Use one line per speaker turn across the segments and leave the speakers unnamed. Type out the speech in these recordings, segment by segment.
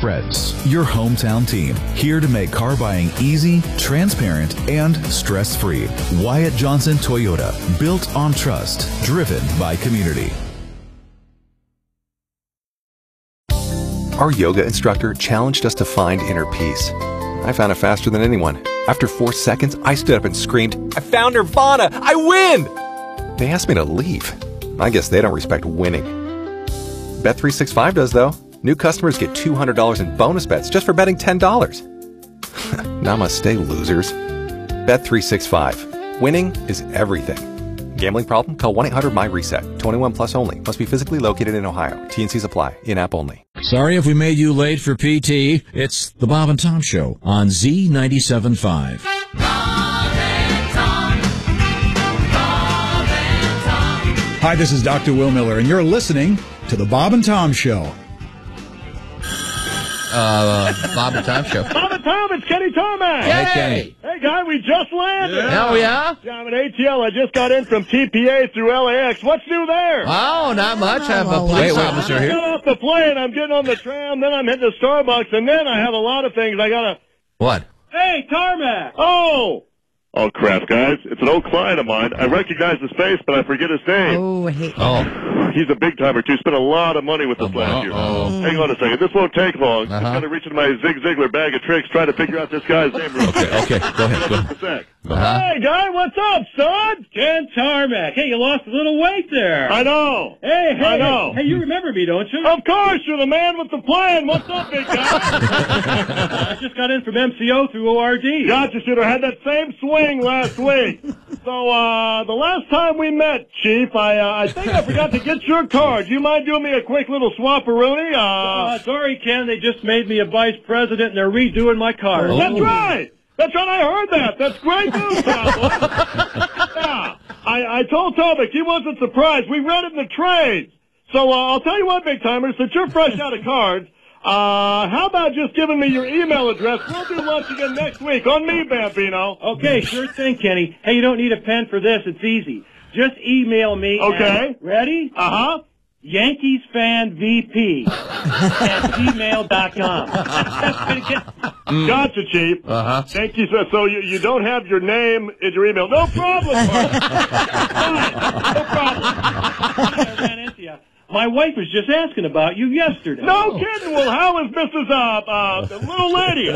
Reds, your hometown team, here to make car buying easy, transparent, and stress-free. Wyatt Johnson Toyota, built on trust, driven by community.
Our yoga instructor challenged us to find inner peace. I found it faster than anyone. After 4 seconds, I stood up and screamed, "I found Nirvana! I win!" They asked me to leave. I guess they don't respect winning. Bet365 does, though. New customers get $200 in bonus bets just for betting $10. Namaste, losers. Bet365. Winning is everything. Gambling problem? Call 1-800-MY-RESET. 21 plus only. Must be physically located in Ohio. T&Cs apply. In-app only.
Sorry if we made you late for PT. It's the Bob and Tom Show on Z97.5.
Hi, this is Dr. Will Miller, and you're listening to the Bob and Tom Show.
Bob and Tom Show.
Bob and Tom, it's Kenny Tarmac.
Hey, Kenny.
Hey, guy, we just landed.
Oh, yeah?
Yeah, I'm at ATL. I just got in from TPA through LAX. What's new there?
Oh, not much. I have a police officer
I
here.
got off the plane. I'm getting on the tram. Then I'm hitting the Starbucks. And then I have a lot of things. I got to...
What?
Hey, Tarmac. Oh, crap, guys. It's an old client of mine. I recognize his face, but I forget his name.
Oh, I hate that.
Oh.
He's a big timer, too. Spent a lot of money with us last year. Hang on a second. This won't take long. I'm going to reach into my Zig Ziglar bag of tricks, try to figure out this guy's name.
Okay, go ahead.
Hey, guy, what's up, son?
Ken Tarmac. Hey, you lost a little weight there.
I know.
Hey,
I know.
Hey, you remember me, don't you?
Of course, you're the man with the plan. What's up, big guy?
I just got in from MCO through ORD.
Gotcha, shooter. Had that same swing last week. So, the last time we met, Chief, I think I forgot to get your card. Do you mind doing me a quick little swap-a-rooney?
Sorry, Ken. They just made me a vice president, and they're redoing my card.
That's right. That's right. I heard that. That's great news, Tom. Yeah. I told Tobic he wasn't surprised. We read it in the trades. So, I'll tell you what, big timers, since you're fresh out of cards, how about just giving me your email address? We'll do lunch again next week. On me, Bambino.
Okay, sure thing, Kenny. Hey, you don't need a pen for this. It's easy. Just email me.
Okay.
Ready?
Uh-huh.
Yankees fan VP at gmail.com.
Gotcha, Chief. Thank you, sir. So you don't have your name in your email. No problem, Mark. No problem.
I ran into you. My wife was just asking about you yesterday.
No kidding. Well, how is Mrs. The little lady?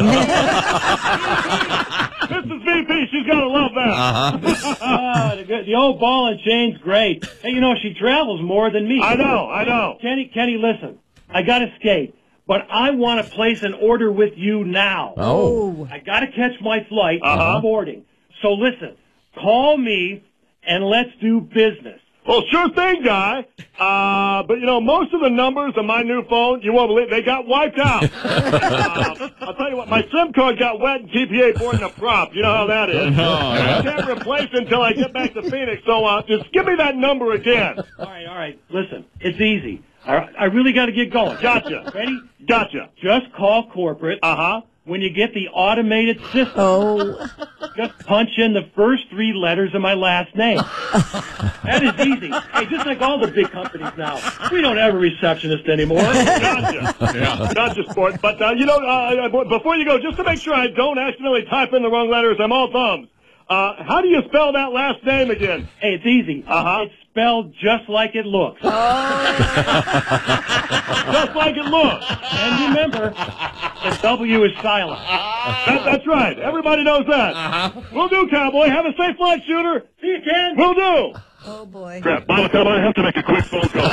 Mrs. VP, she's got to love that.
The old ball and chain's great. Hey, you know, she travels more than me.
I know.
Kenny, listen. I got to skate, but I want to place an order with you now.
Oh.
I got to catch my flight. I'm boarding. So listen, call me and let's do business.
Well, sure thing, guy. But, you know, most of the numbers on my new phone, you won't believe, they got wiped out. I'll tell you what, my SIM card got wet in TPA boarding a prop. You know how that is. I can't replace it until I get back to Phoenix. So just give me that number again.
All right. Listen, it's easy. I really got to get going.
Gotcha.
Ready?
Gotcha.
Just call corporate. When you get the automated system, just punch in the first 3 letters of my last name. That is easy. Hey, just like all the big companies now, we don't have a receptionist anymore.
Gotcha. Gotcha, sport. But, before you go, just to make sure I don't accidentally type in the wrong letters, I'm all thumbs. How do you spell that last name again?
Hey, it's easy. It's spelled just like it looks.
Just like it looks.
And remember, the W is silent.
That's right. Everybody knows that. Will do, cowboy. Have a safe flight, shooter.
See you, Ken.
Will do.
Oh, boy.
Crap. By the time I have to make a quick phone call.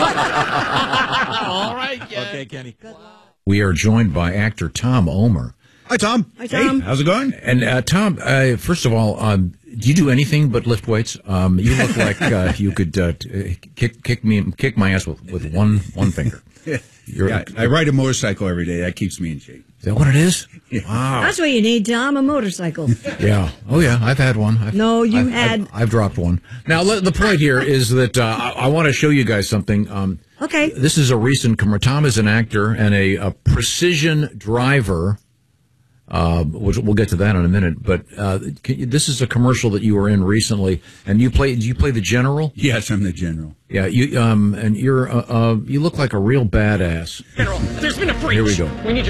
All right, Ken.
Okay, Kenny. We are joined by actor Tom Omer.
Hi, Tom.
Hi, Tom.
Hey, how's it going?
And Tom, first of all, do you do anything but lift weights? You look like you could kick my ass with one finger.
Yeah, I ride a motorcycle every day. That keeps me in shape.
Is that what it is? Wow.
That's what you need, Tom, a motorcycle.
Yeah. Oh, yeah. I've had one. I've dropped one. Now, the point here is that I want to show you guys something.
Okay.
This is a recent Tom is an actor and a precision driver. We'll get to that in a minute, but this is a commercial that you were in recently, and do you play the general?
Yes, I'm the general.
Yeah, and you look like a real badass.
General, there's been a breach.
Here we go.
We need